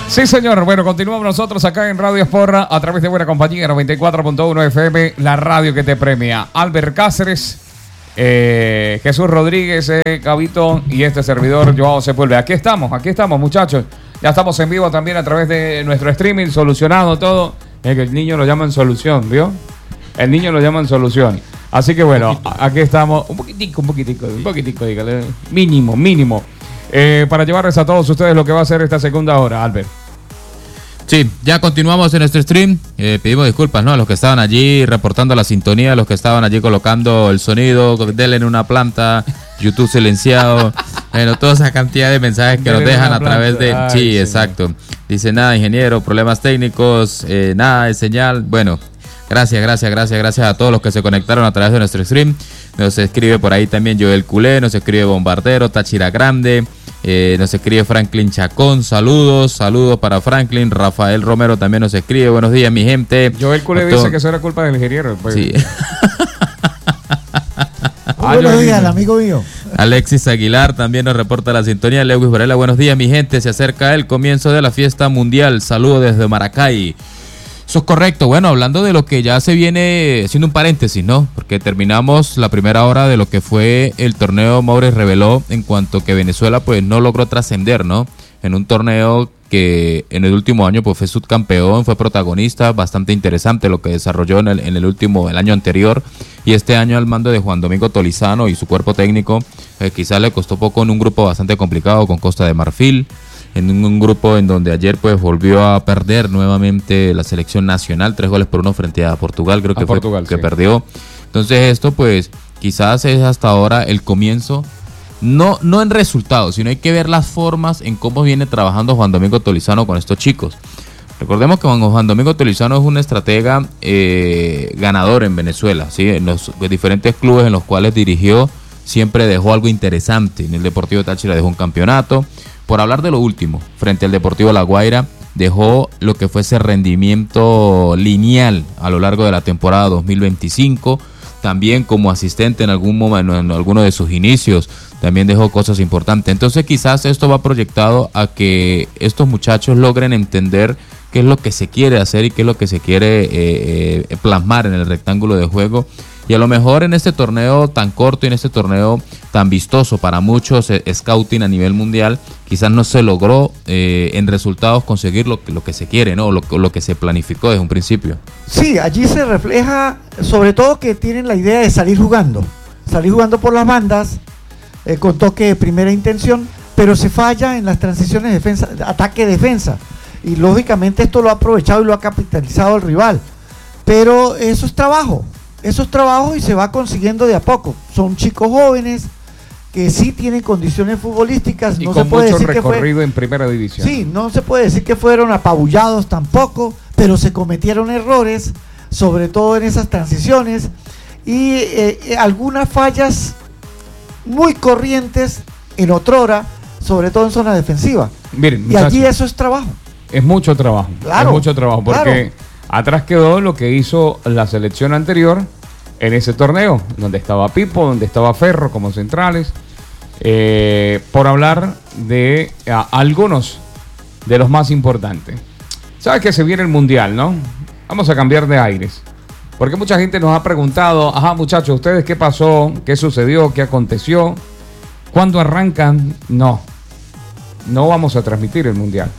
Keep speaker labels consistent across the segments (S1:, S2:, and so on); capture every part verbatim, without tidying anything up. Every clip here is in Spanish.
S1: Sí, señor. Bueno, continuamos nosotros acá en Radio Esporra a través de Buena Compañía noventa y cuatro punto uno F M, la radio que te premia. Albert Cáceres, eh, Jesús Rodríguez, eh, Gabito y este servidor, Joao Sepúlveda. Aquí estamos, aquí estamos, muchachos. Ya estamos en vivo también a través de nuestro streaming, solucionado todo. Es que el niño lo llaman solución, ¿vio? El niño lo llaman solución. Así que bueno, aquí estamos. Un poquitico, un poquitico, un poquitico, dígale. Mínimo, mínimo. Eh, para llevarles a todos ustedes lo que va a ser esta segunda hora, Albert.
S2: Sí, ya continuamos en nuestro stream. Eh, pedimos disculpas, ¿no? A los que estaban allí reportando la sintonía, a los que estaban allí colocando el sonido, denle en una planta, YouTube silenciado. Bueno, toda esa cantidad de mensajes que nos dejan a través de... Ay, sí, exacto. Dice nada, ingeniero, problemas técnicos, eh, nada de señal. Bueno, gracias, gracias, gracias, gracias a todos los que se conectaron a través de nuestro stream. Nos escribe por ahí también Joel Culé, nos escribe Bombardero, Táchira Grande. Eh, nos escribe Franklin Chacón, saludos, saludos para Franklin. Rafael Romero también nos escribe, buenos días mi gente.
S1: Joel Culé dice que eso era culpa del ingeniero. Pues.
S2: Sí.
S3: ah, buenos días, el amigo mío.
S2: Alexis Aguilar también nos reporta la sintonía. Lewis Varela, buenos días mi gente, se acerca el comienzo de la fiesta mundial, saludos desde Maracay. Eso es correcto. Bueno, hablando de lo que ya se viene, haciendo un paréntesis, ¿no? Porque terminamos la primera hora de lo que fue el torneo Maures reveló en cuanto que Venezuela pues no logró trascender, ¿no? En un torneo que en el último año pues fue subcampeón, fue protagonista, bastante interesante lo que desarrolló en el, en el último, el año anterior, y este año al mando de Juan Domingo Tolizano y su cuerpo técnico, eh, quizás le costó poco en un grupo bastante complicado con Costa de Marfil, en un, un grupo en donde ayer pues volvió a perder nuevamente la selección nacional, tres goles por uno frente a Portugal, creo que
S1: a
S2: fue
S1: Portugal,
S2: que
S1: sí.
S2: perdió. Entonces esto pues quizás es hasta ahora el comienzo, no, no en resultados, sino hay que ver las formas en cómo viene trabajando Juan Domingo Tolizano con estos chicos. Recordemos que Juan Domingo Tolizano es un estratega eh, ganador en Venezuela, ¿sí? En los diferentes clubes en los cuales dirigió siempre dejó algo interesante. En el Deportivo Táchira dejó un campeonato. Por hablar de lo último, frente al Deportivo La Guaira, dejó lo que fue ese rendimiento lineal a lo largo de la temporada dos mil veinticinco. También como asistente en algún momento, en alguno de sus inicios, también dejó cosas importantes. Entonces quizás esto va proyectado a que estos muchachos logren entender qué es lo que se quiere hacer y qué es lo que se quiere eh, eh, plasmar en el rectángulo de juego. Y a lo mejor en este torneo tan corto y en este torneo tan vistoso para muchos, eh, scouting a nivel mundial, quizás no se logró eh, en resultados conseguir lo, lo que se quiere, ¿no? Lo, lo que se planificó desde un principio.
S3: Sí, allí se refleja sobre todo que tienen la idea de salir jugando, salir jugando por las bandas, eh, con toque de primera intención, pero se falla en las transiciones defensa, ataque-defensa. Y lógicamente esto lo ha aprovechado y lo ha capitalizado el rival. Pero eso es trabajo. Eso es trabajo y se va consiguiendo de a poco. Son chicos jóvenes que sí tienen condiciones futbolísticas.
S1: Y
S3: no
S1: con
S3: se puede
S1: mucho
S3: decir
S1: recorrido
S3: que fue,
S1: en primera división.
S3: Sí, no se puede decir que fueron apabullados tampoco, pero se cometieron errores, sobre todo en esas transiciones, y eh, eh, algunas fallas muy corrientes en otrora, sobre todo en zona defensiva.
S1: Miren,
S3: y
S1: muchachos,
S3: allí eso es trabajo.
S1: Es mucho trabajo.
S3: Claro,
S1: es mucho trabajo porque...
S3: claro.
S1: Atrás quedó lo que hizo la selección anterior en ese torneo, donde estaba Pipo, donde estaba Ferro como centrales, eh, por hablar de a, algunos de los más importantes. Sabes que se viene el Mundial, ¿no? Vamos a cambiar de aires, porque mucha gente nos ha preguntado, ajá muchachos, ¿ustedes qué pasó? ¿Qué sucedió? ¿Qué aconteció? ¿Cuándo arrancan? No, no vamos a transmitir el Mundial.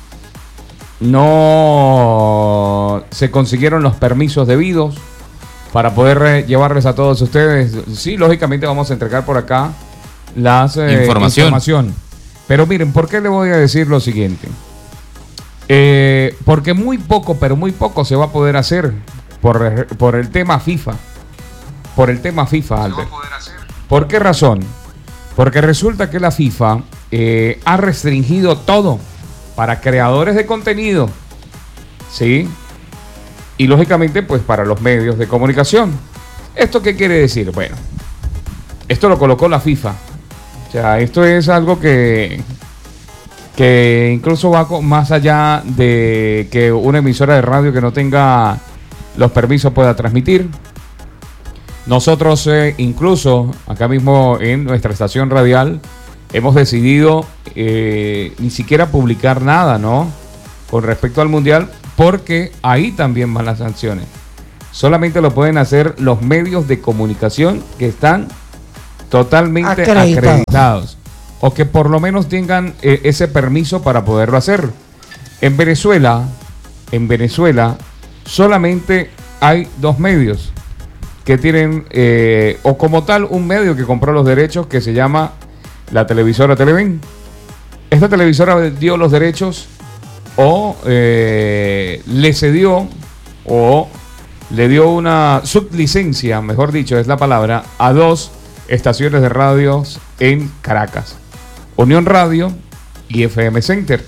S1: No se consiguieron los permisos debidos para poder llevarles a todos ustedes. Sí, lógicamente vamos a entregar por acá las eh,
S2: información.
S1: información. Pero miren, ¿por qué le voy a decir lo siguiente? Eh, porque muy poco, pero muy poco se va a poder hacer por, por el tema FIFA. Por el tema FIFA, Albert. ¿Por qué razón? Porque resulta que la FIFA eh, ha restringido todo para creadores de contenido, ¿sí? Y lógicamente, pues para los medios de comunicación. ¿Esto qué quiere decir? Bueno, esto lo colocó la FIFA. O sea, esto es algo que, que incluso va más allá de que una emisora de radio que no tenga los permisos pueda transmitir. Nosotros, eh, incluso acá mismo en nuestra estación radial, hemos decidido eh, ni siquiera publicar nada, ¿no? con respecto al Mundial, porque ahí también van las sanciones. Solamente lo pueden hacer los medios de comunicación que están totalmente acreditados, acreditados o que por lo menos tengan eh, ese permiso para poderlo hacer. En Venezuela, en Venezuela solamente hay dos medios que tienen, eh, o como tal, un medio que compró los derechos que se llama la televisora Televen. Esta televisora dio los derechos o eh, le cedió o le dio una sublicencia, mejor dicho, es la palabra, a dos estaciones de radios en Caracas: Unión Radio y F M Center.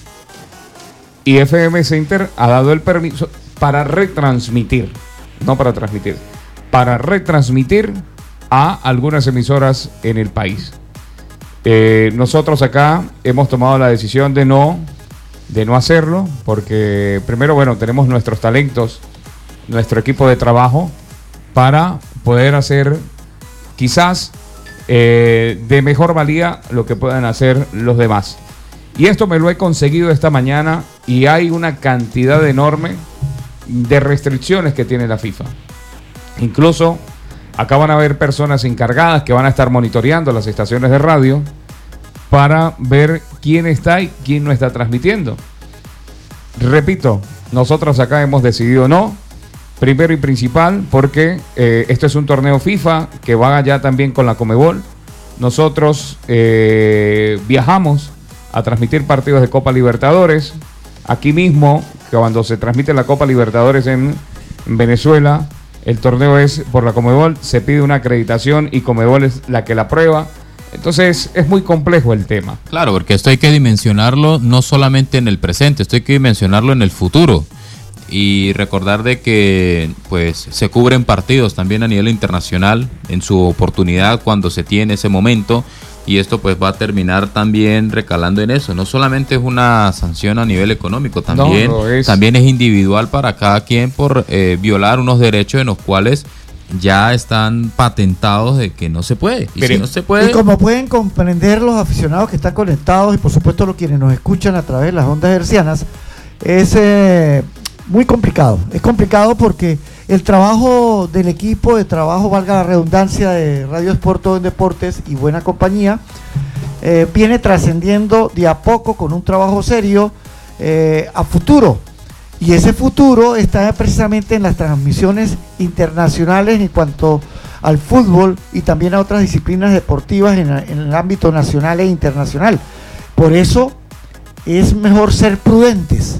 S1: Y F M Center ha dado el permiso para retransmitir, no para transmitir, para retransmitir a algunas emisoras en el país. Eh, nosotros acá hemos tomado la decisión de no, de no hacerlo, porque primero, bueno, tenemos nuestros talentos, nuestro equipo de trabajo para poder hacer quizás eh, de mejor valía lo que puedan hacer los demás. Y esto me lo he conseguido esta mañana y hay una cantidad enorme de restricciones que tiene la FIFA. Incluso acá van a haber personas encargadas que van a estar monitoreando las estaciones de radio para ver quién está y quién no está transmitiendo. Repito, nosotros acá hemos decidido no, primero y principal, porque eh, esto es un torneo FIFA que va allá también con la Conmebol. Nosotros eh, viajamos a transmitir partidos de Copa Libertadores. Aquí mismo, que cuando se transmite la Copa Libertadores en, en Venezuela, el torneo es por la Conmebol, se pide una acreditación y Conmebol es la que la aprueba. Entonces es muy complejo el tema.
S2: Claro, porque esto hay que dimensionarlo no solamente en el presente, esto hay que dimensionarlo en el futuro. Y recordar de que pues se cubren partidos también a nivel internacional en su oportunidad cuando se tiene ese momento. Y esto pues va a terminar también recalando en eso. No solamente es una sanción a nivel económico, también, no, no es. también es individual para cada quien por eh, violar unos derechos en los cuales ya están patentados de que no se puede. Y,
S3: Pero,
S2: si no se puede,
S3: y como pueden comprender los aficionados que están conectados y por supuesto los quienes nos escuchan a través de las ondas hercianas, es eh, muy complicado. Es complicado porque el trabajo del equipo de trabajo, valga la redundancia, de Radio Sport Todo en Deportes y Buena Compañía, eh, viene trascendiendo de a poco con un trabajo serio eh, a futuro. Y ese futuro está precisamente en las transmisiones internacionales en cuanto al fútbol y también a otras disciplinas deportivas en, en el ámbito nacional e internacional. Por eso es mejor ser prudentes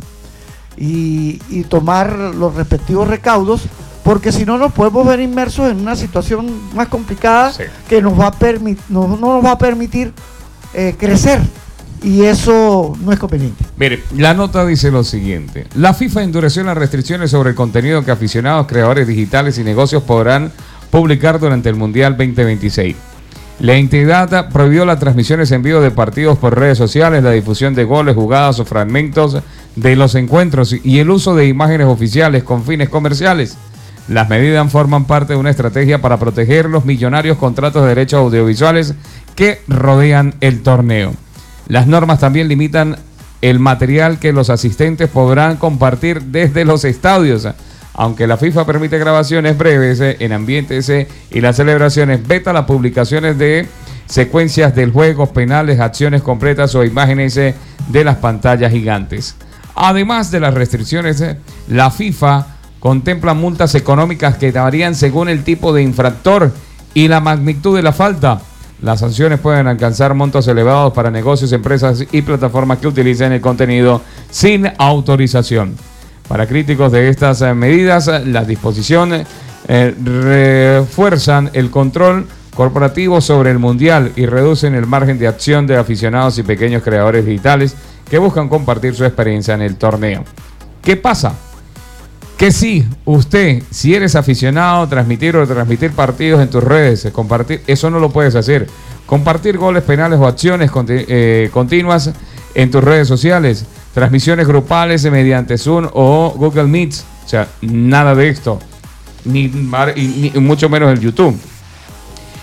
S3: y, y tomar los respectivos recaudos, porque si no nos podemos ver inmersos en una situación más complicada, sí, que nos va a permit, no, no nos va a permitir eh, crecer, y eso no es conveniente.
S1: Mire, la nota dice lo siguiente: la FIFA endureció las restricciones sobre el contenido que aficionados, creadores digitales y negocios podrán publicar durante el Mundial veinte veintiséis. La entidad prohibió las transmisiones en vivo de partidos por redes sociales, la difusión de goles, jugadas o fragmentos de los encuentros y el uso de imágenes oficiales con fines comerciales. Las medidas forman parte de una estrategia para proteger los millonarios contratos de derechos audiovisuales que rodean el torneo. Las normas también limitan el material que los asistentes podrán compartir desde los estadios. Aunque la FIFA permite grabaciones breves en ambientes y las celebraciones, veta las publicaciones de secuencias del juego, penales, acciones completas o imágenes de las pantallas gigantes. Además de las restricciones, la FIFA contempla multas económicas que varían según el tipo de infractor y la magnitud de la falta. Las sanciones pueden alcanzar montos elevados para negocios, empresas y plataformas que utilicen el contenido sin autorización. Para críticos de estas eh, medidas, las disposiciones eh, refuerzan el control corporativo sobre el mundial y reducen el margen de acción de aficionados y pequeños creadores digitales que buscan compartir su experiencia en el torneo. ¿Qué pasa? Que si usted, si eres aficionado, transmitir o transmitir partidos en tus redes, compartir, eso no lo puedes hacer. Compartir goles, penales o acciones conti- eh, continuas en tus redes sociales, transmisiones grupales mediante Zoom o Google Meets, o sea, nada de esto, ni, ni mucho menos el YouTube.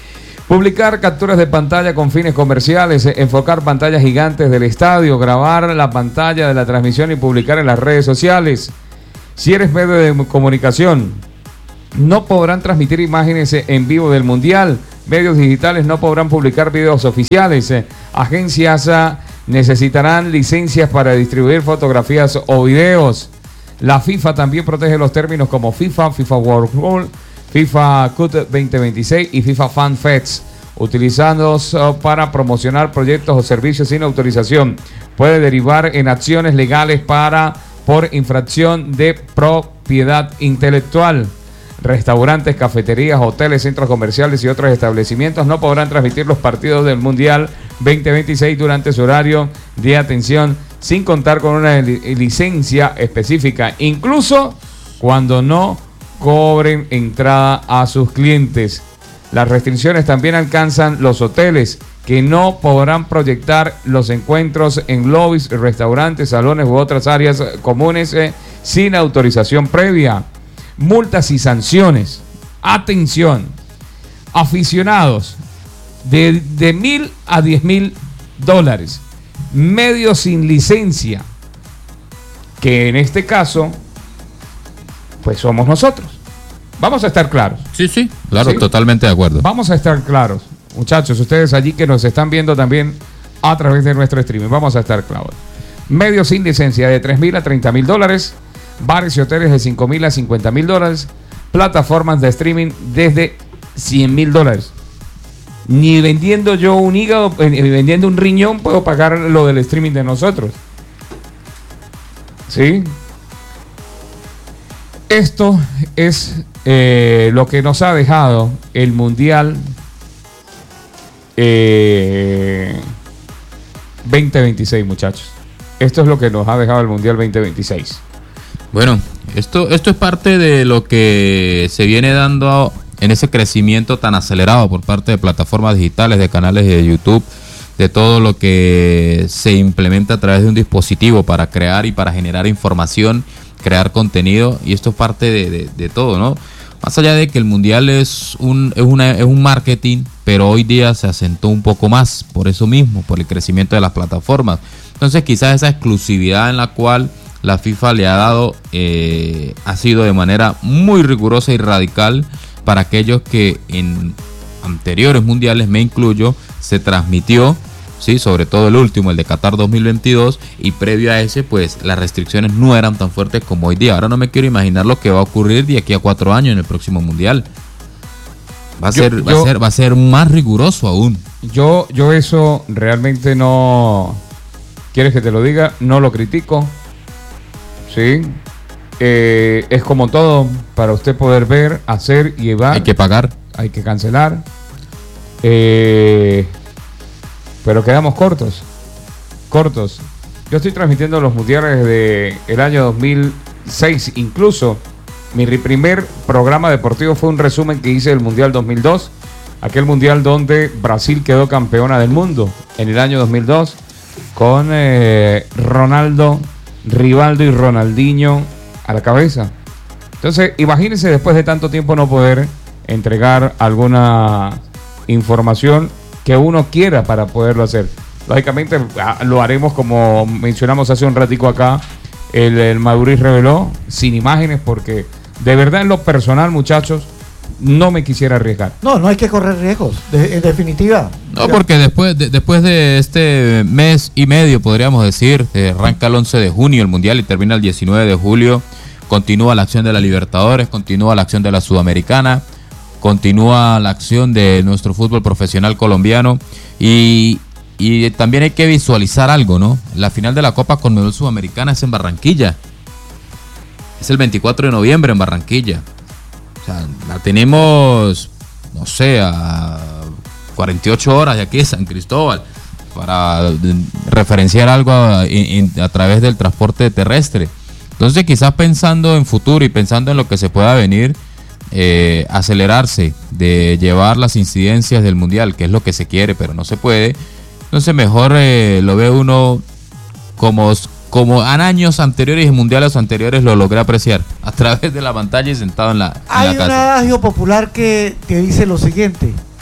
S1: Publicar capturas de pantalla con fines comerciales, enfocar pantallas gigantes del estadio, grabar la pantalla de la transmisión y publicar en las redes sociales. Si eres medio de comunicación, no podrán transmitir imágenes en vivo del Mundial. Medios digitales no podrán publicar videos oficiales. Agencias necesitarán licencias para distribuir fotografías o videos. La FIFA también protege los términos como FIFA, FIFA World Cup, FIFA C U T veinte veintiséis y FIFA Fan Fest, utilizados uh, para promocionar proyectos o servicios sin autorización. Puede derivar en acciones legales para por infracción de propiedad intelectual. Restaurantes, cafeterías, hoteles, centros comerciales y otros establecimientos no podrán transmitir los partidos del Mundial veinte veintiséis durante su horario de atención sin contar con una li- licencia específica, incluso cuando no cobren entrada a sus clientes. Las restricciones también alcanzan los hoteles, que no podrán proyectar los encuentros en lobbies, restaurantes, salones u otras áreas comunes eh, sin autorización previa. Multas y sanciones. Atención, aficionados de, de mil a diez mil dólares. Medios sin licencia, que en este caso pues somos nosotros. Vamos a estar claros.
S2: Sí, sí, claro,
S1: ¿Sí?
S2: Totalmente de acuerdo.
S1: Vamos a estar claros, muchachos, ustedes allí que nos están viendo también a través de nuestro streaming. Vamos a estar claros. Medios sin licencia de tres mil a treinta mil dólares. Bares y hoteles de cinco mil a cincuenta mil dólares. Plataformas de streaming desde cien mil dólares. Ni vendiendo yo un hígado, ni vendiendo un riñón puedo pagar lo del streaming de nosotros. ¿Sí? Esto es eh, lo que nos ha dejado el Mundial eh, veinte veintiséis, muchachos. Esto es lo que nos ha dejado el Mundial veinte veintiséis.
S2: Bueno, esto, esto es parte de lo que se viene dando en ese crecimiento tan acelerado por parte de plataformas digitales, de canales de YouTube, de todo lo que se implementa a través de un dispositivo para crear y para generar información, crear contenido, y esto es parte de, de, de todo, ¿no? Más allá de que el Mundial es un, es, una, es un marketing, pero hoy día se asentó un poco más por eso mismo, por el crecimiento de las plataformas. Entonces quizás esa exclusividad en la cual la FIFA le ha dado eh, ha sido de manera muy rigurosa y radical para aquellos que en anteriores mundiales, me incluyo, se transmitió, sí, sobre todo el último, el de Qatar dos mil veintidós, y previo a ese, pues las restricciones no eran tan fuertes como hoy día. Ahora no me quiero imaginar lo que va a ocurrir de aquí a cuatro años en el próximo mundial. Va a
S1: Yo-
S2: ser,
S1: yo-
S2: va a ser, va a ser más riguroso aún.
S1: Yo, yo eso realmente no... ¿Quieres que te lo diga? No lo critico. ¿Sí? Eh, es como todo, para usted poder ver, hacer y llevar.
S2: Hay que pagar.
S1: Hay que cancelar. Eh, pero quedamos cortos. Cortos. Yo estoy transmitiendo los mundiales de el año dos mil seis. Incluso mi ri- primer programa deportivo fue un resumen que hice del Mundial dos mil dos. Aquel mundial donde Brasil quedó campeona del mundo en el año dos mil dos. Con eh, Ronaldo, Rivaldo y Ronaldinho a la cabeza. Entonces, imagínense después de tanto tiempo no poder entregar alguna información que uno quiera para poderlo hacer. Lógicamente ah, lo haremos como mencionamos hace un ratico acá, el, el Maduriz reveló, sin imágenes, porque de verdad en lo personal, muchachos, no me quisiera arriesgar.
S3: No, no hay que correr riesgos, de- en definitiva.
S2: No, porque después de, después de este mes y medio, podríamos decir, eh, arranca el once de junio el Mundial y termina el diecinueve de julio, continúa la acción de la Libertadores, continúa la acción de la Sudamericana, continúa la acción de nuestro fútbol profesional colombiano, y, y también hay que visualizar algo, ¿no? La final de la Copa Conmebol Sudamericana es en Barranquilla, es el veinticuatro de noviembre en Barranquilla. O sea, la tenemos, no sé, a cuarenta y ocho horas de aquí de San Cristóbal, para referenciar algo a, en- a través del transporte terrestre. Entonces, quizás pensando en futuro y pensando en lo que se pueda venir, eh, acelerarse de llevar las incidencias del Mundial, que es lo que se quiere, pero no se puede. Entonces, mejor eh, lo ve uno como, como en años anteriores y mundiales anteriores lo logré apreciar, a través de la pantalla y sentado en la, en
S3: Hay
S2: la
S3: un
S2: casa.
S3: adagio popular que, que dice lo siguiente: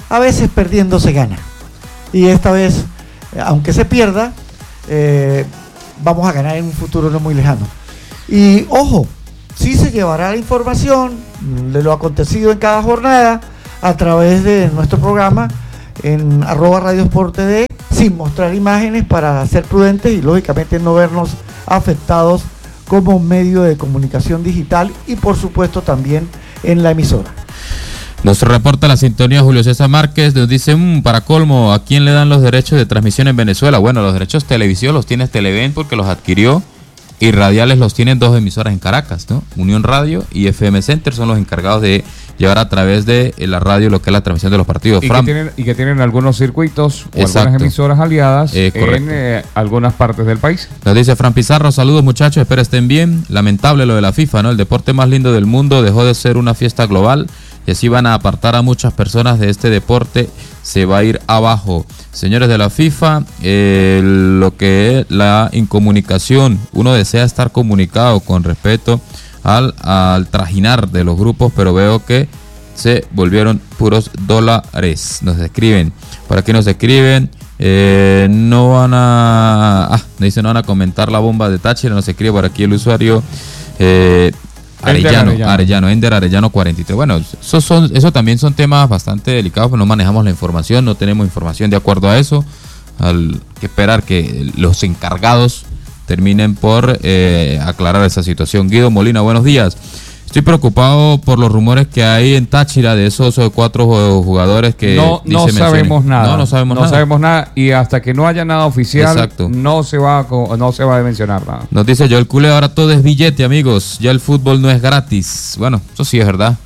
S3: a veces perdiendo se gana. Y esta vez, aunque se pierda, eh, vamos a ganar en un futuro no muy lejano. Y ojo, sí se llevará la información de lo acontecido en cada jornada a través de nuestro programa en arroba Radio Sport T V, sin mostrar imágenes para ser prudentes y lógicamente no vernos afectados como medio de comunicación digital y por supuesto también en la emisora.
S2: Nos reporta la sintonía Julio César Márquez, nos dice, mmm, para colmo, ¿a quién le dan los derechos de transmisión en Venezuela? Bueno, los derechos televisivos los tiene Televen porque los adquirió, y radiales los tienen dos emisoras en Caracas, ¿no? Unión Radio y F M Center son los encargados de llevar a través de la radio lo que es la transmisión de los partidos.
S1: Y, que tienen, y que tienen algunos circuitos o Exacto. algunas emisoras aliadas eh, en eh, algunas partes del país.
S2: Nos dice Fran Pizarro, saludos muchachos, espero estén bien. Lamentable lo de la FIFA, ¿no? El deporte más lindo del mundo dejó de ser una fiesta global y así van a apartar a muchas personas de este deporte, se va a ir abajo. Señores de la FIFA, eh, lo que es la incomunicación, uno desea estar comunicado con respecto al, al trajinar de los grupos, pero veo que se volvieron puros dólares. Nos escriben, por aquí nos escriben, eh, no van a, ah, nos dicen no van a comentar la bomba de Táchira, nos escribe por aquí el usuario, eh, Arellano, Arellano, Arellano, Ender Arellano cuarenta y tres. Bueno, eso, son, eso también son temas bastante delicados, pero no manejamos la información, no tenemos información de acuerdo a eso. Hay que esperar que los encargados terminen por eh, aclarar esa situación. Guido Molina, buenos días. Estoy preocupado por los rumores que hay en Táchira de esos cuatro jugadores que
S1: no, no
S2: dice
S1: sabemos
S2: menciones.
S1: nada.
S2: No, no sabemos
S1: no
S2: nada.
S1: sabemos nada y hasta que no haya nada oficial
S2: Exacto.
S1: no se va a, no se va a mencionar nada.
S2: Nos dice Joel Culé, ahora todo es billete, amigos. Ya el fútbol no es gratis. Bueno, eso sí es verdad.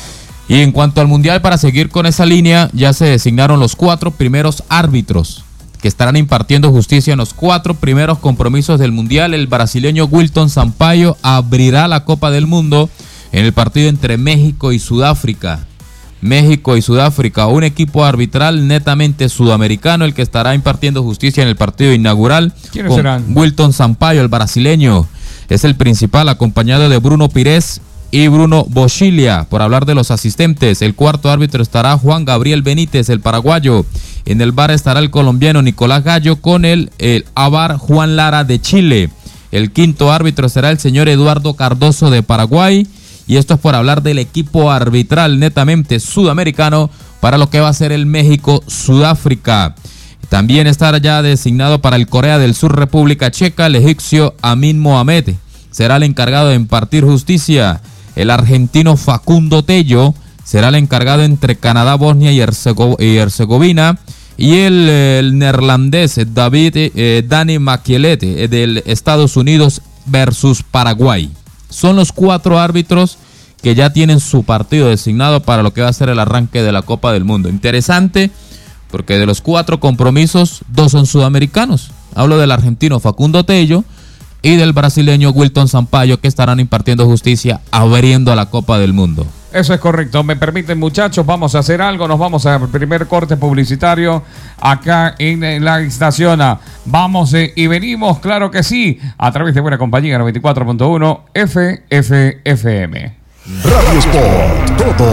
S2: Y en cuanto al Mundial, para seguir con esa línea, ya se designaron los cuatro primeros árbitros que estarán impartiendo justicia en los cuatro primeros compromisos del Mundial. El brasileño Wilton Sampaio abrirá la Copa del Mundo en el partido entre México y Sudáfrica. México y Sudáfrica, un equipo arbitral netamente sudamericano, el que estará impartiendo justicia en el partido inaugural.
S1: ¿Quiénes serán?
S2: Wilton Sampaio, el brasileño, es el principal, acompañado de Bruno Pires y Bruno Boschilia. Por hablar de los asistentes, el cuarto árbitro estará Juan Gabriel Benítez, el paraguayo. En el V A R estará el colombiano Nicolás Gallo con el, el A V A R Juan Lara de Chile. El quinto árbitro será el señor Eduardo Cardoso de Paraguay. Y esto es por hablar del equipo arbitral netamente sudamericano para lo que va a ser el México-Sudáfrica. También estará ya designado para el Corea del Sur República Checa el egipcio Amin Mohamed. Será el encargado de impartir justicia. El argentino Facundo Tello será el encargado entre Canadá, Bosnia y, Hercego- y Herzegovina. Y el, el neerlandés David eh, Dani Maquielete eh, del Estados Unidos versus Paraguay. Son los cuatro árbitros que ya tienen su partido designado para lo que va a ser el arranque de la Copa del Mundo. Interesante, porque de los cuatro compromisos, dos son sudamericanos. Hablo del argentino Facundo Tello y del brasileño Wilton Sampaio, que estarán impartiendo justicia abriendo a la Copa del Mundo.
S1: Eso es correcto. Me permiten, muchachos, vamos a hacer algo. Nos vamos al primer corte publicitario acá en, en la estación. Vamos eh, y venimos, claro que sí, a través de Buena Compañía noventa y cuatro punto uno F F F M.
S4: Radio Sport, todo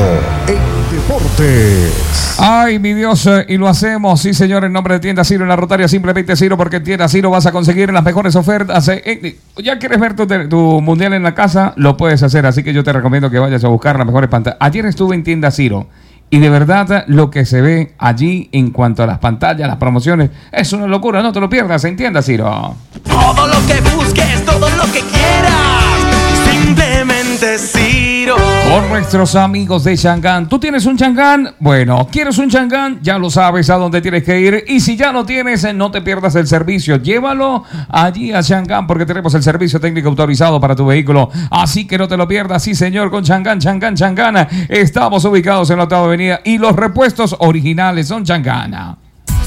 S4: en deportes.
S1: Ay, mi Dios, eh, y lo hacemos, sí señor, en nombre de Tienda Ciro, en la Rotaria, simplemente Ciro, porque en Tienda Ciro vas a conseguir las mejores ofertas. Eh, eh, ya quieres ver tu, tu mundial en la casa, lo puedes hacer, así que yo te recomiendo que vayas a buscar las mejores pantallas. Ayer estuve en Tienda Ciro y de verdad lo que se ve allí en cuanto a las pantallas, las promociones, es una locura, no te lo pierdas en Tienda Ciro.
S5: Todo lo que busques, todo lo que quieras, simplemente Ciro.
S1: Con nuestros amigos de Changán. ¿Tú tienes un Changán? Bueno, ¿quieres un Changán? Ya lo sabes a dónde tienes que ir. Y si ya lo tienes, no te pierdas el servicio. Llévalo allí a Changán porque tenemos el servicio técnico autorizado para tu vehículo. Así que no te lo pierdas. Sí, señor, con Changán, Changán, Changán. Estamos ubicados en la octava avenida y los repuestos originales son Changán.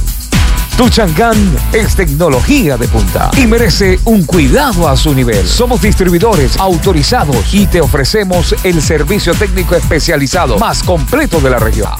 S4: Tu Changán es tecnología de punta y merece un cuidado a su nivel. Somos distribuidores autorizados y te ofrecemos el servicio técnico especializado más completo de la región.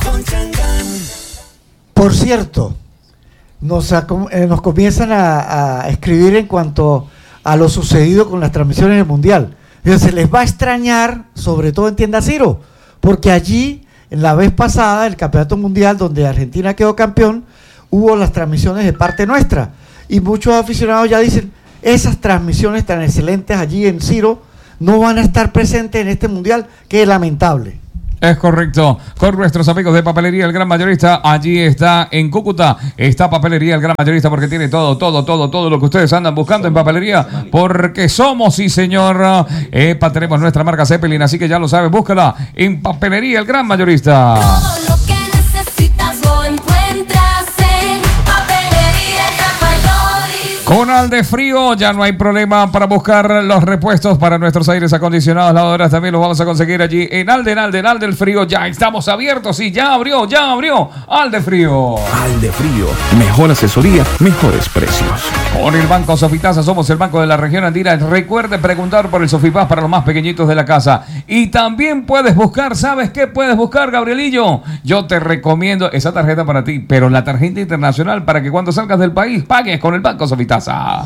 S3: Por cierto, nos, eh, nos comienzan a, a escribir en cuanto a lo sucedido con las transmisiones del Mundial. Se les va a extrañar, sobre todo en Tienda Ciro, porque allí En la vez pasada, el campeonato mundial donde Argentina quedó campeón, hubo las transmisiones de parte nuestra. Y muchos aficionados ya dicen, esas transmisiones tan excelentes allí en Ciro no van a estar presentes en este mundial, que es lamentable.
S1: Es correcto, con nuestros amigos de Papelería El Gran Mayorista, allí está en Cúcuta, está Papelería El Gran Mayorista porque tiene todo, todo, todo, todo lo que ustedes andan buscando en papelería, porque somos, sí señor, Epa, tenemos nuestra marca Zeppelin, así que ya lo sabes, búscala en Papelería El Gran Mayorista.
S6: Todo lo que necesitas lo encuentras en Papelería El Gran Mayorista.
S1: Con Aldefrío ya no hay problema para buscar los repuestos para nuestros aires acondicionados, lavadoras también los vamos a conseguir allí en Alde, en Alde, en Alde el Frío. Ya estamos abiertos y ya abrió, ya abrió Aldefrío.
S7: Aldefrío, mejor asesoría, mejores precios.
S1: Con el Banco Sofitasa somos el banco de la región andina. Recuerde preguntar por el Sofipaz para los más pequeñitos de la casa. Y también puedes buscar, ¿sabes qué puedes buscar, Gabrielillo? Yo te recomiendo esa tarjeta para ti, pero la tarjeta internacional para que cuando salgas del país pagues con el Banco Sofitasa.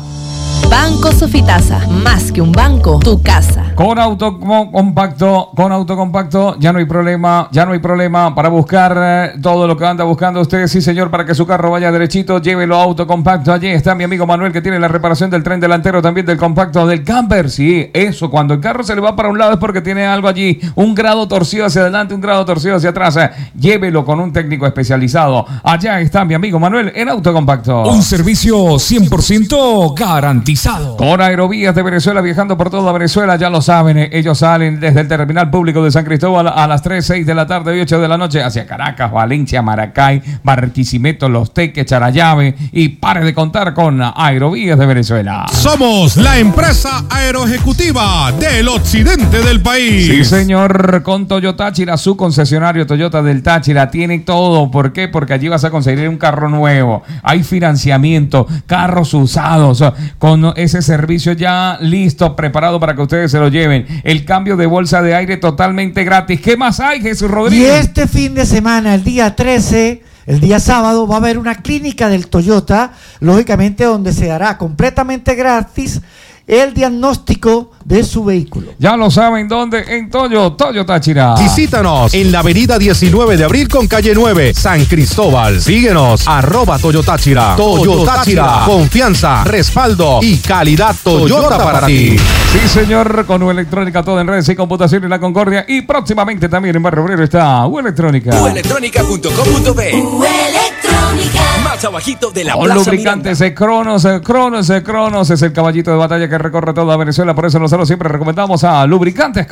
S8: Banco Sofitasa, más que un banco, tu casa.
S1: Con auto compacto, con auto compacto, ya no hay problema, ya no hay problema para buscar eh, todo lo que anda buscando usted, sí señor, para que su carro vaya derechito, llévelo a auto compacto. Allí está mi amigo Manuel que tiene la reparación del tren delantero, también del compacto, del camper. Sí, eso, cuando el carro se le va para un lado es porque tiene algo allí, un grado torcido hacia adelante, un grado torcido hacia atrás. Eh, llévelo con un técnico especializado. Allá está mi amigo Manuel en auto compacto.
S4: Un servicio cien por ciento garantizado.
S1: Con Aerovías de Venezuela, viajando por toda Venezuela, ya lo saben, eh, ellos salen desde el terminal público de San Cristóbal a las tres, seis de la tarde y ocho de la noche hacia Caracas, Valencia, Maracay, Barquisimeto, Los Teques, Charallave, y pare de contar con Aerovías de Venezuela.
S9: Somos la empresa aeroejecutiva del occidente del país.
S1: Sí, señor, con Toyota Táchira, su concesionario Toyota del Táchira, tiene todo. ¿Por qué? Porque allí vas a conseguir un carro nuevo, hay financiamiento, carros usados, con ese servicio ya listo, preparado para que ustedes se lo lleven. El cambio de bolsa de aire totalmente gratis. ¿Qué más hay, Jesús Rodríguez?
S3: Y este fin de semana, el día trece, el día sábado, va a haber una clínica del Toyota, lógicamente donde se hará completamente gratis el diagnóstico de su vehículo.
S1: Ya lo saben dónde, en Toyo, Toyo Táchira.
S9: Visítanos en la avenida diecinueve de abril con calle nueve, San Cristóbal. Síguenos, arroba Toyo Táchira. Toyo Táchira, confianza, respaldo y calidad Toyota para ti.
S1: Sí, señor, con U Electrónica, todo en redes y computación en La Concordia. Y próximamente también en Barrio Obrero está U Electrónica.
S5: u electrónica punto com punto be.
S6: U Electrónica.
S5: Más abajito de la
S1: Con
S5: Plaza
S1: lubricantes
S5: Miranda.
S1: de Cronos, eh, Cronos, eh, Cronos es el caballito de batalla que recorre toda Venezuela. Por eso nosotros siempre recomendamos a Lubricantes